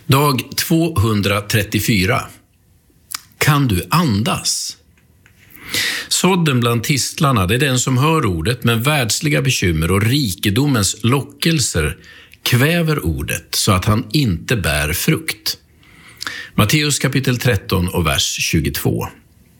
Dag 234. Kan du andas? Sådden bland tistlarna, det är den som hör ordet, men världsliga bekymmer och rikedomens lockelser kväver ordet så att han inte bär frukt. Matteus kapitel 13 och vers 22.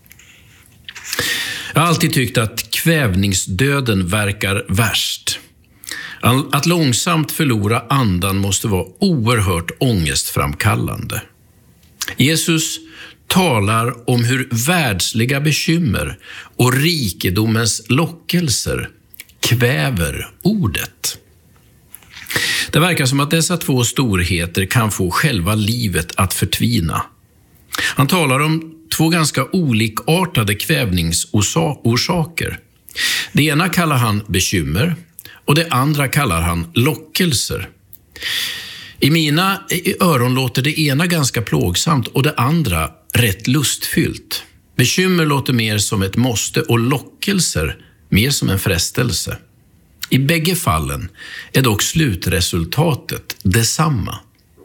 Jag har alltid tyckt att kvävningsdöden verkar värst. Att långsamt förlora andan måste vara oerhört ångestframkallande. Jesus talar om hur världsliga bekymmer och rikedomens lockelser kväver ordet. Det verkar som att dessa två storheter kan få själva livet att förtvina. Han talar om två ganska olikartade kvävningsorsaker. Det ena kallar han bekymmer och det andra kallar han lockelser. I mina öron låter det ena ganska plågsamt och det andra rätt lustfyllt. Bekymmer låter mer som ett måste och lockelser mer som en frestelse. I bägge fallen är dock slutresultatet detsamma.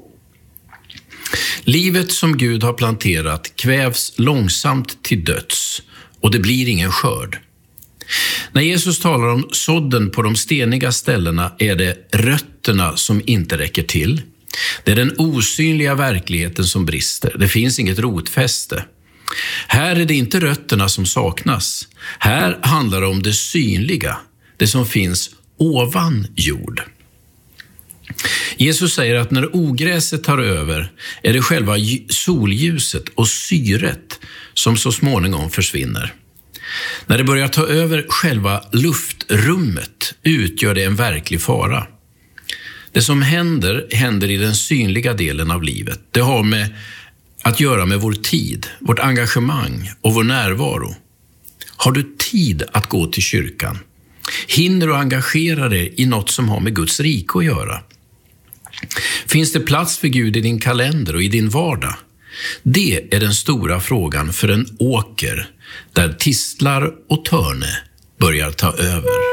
Livet som Gud har planterat kvävs långsamt till döds och det blir ingen skörd. När Jesus talar om sådden på de steniga ställena är det rötterna som inte räcker till. Det är den osynliga verkligheten som brister. Det finns inget rotfäste. Här är det inte rötterna som saknas. Här handlar det om det synliga, det som finns ovan jord. Jesus säger att när ogräset tar över är det själva solljuset och syret som så småningom försvinner. När det börjar ta över själva luftrummet utgör det en verklig fara. Det som händer i den synliga delen av livet. Det har med att göra med vår tid, vårt engagemang och vår närvaro. Har du tid att gå till kyrkan? Hinner du engagera dig i något som har med Guds rike att göra? Finns det plats för Gud i din kalender och i din vardag? Det är den stora frågan för en åker där tistlar och törne börjar ta över.